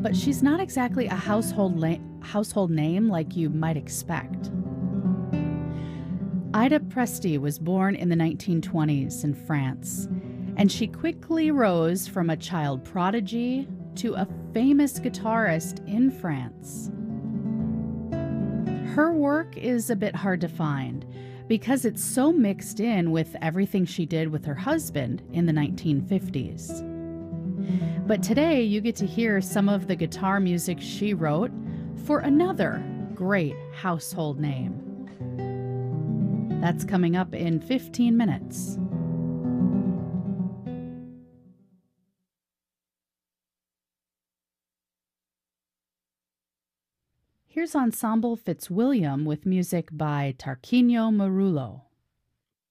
but she's not exactly a household name like you might expect. Ida Presti was born in the 1920s in France, and she quickly rose from a child prodigy to a famous guitarist in France. Her work is a bit hard to find because it's so mixed in with everything she did with her husband in the 1950s. But today you get to hear some of the guitar music she wrote for another great household name. That's coming up in 15 minutes. Here's Ensemble Fitzwilliam with music by Tarquinio Marullo.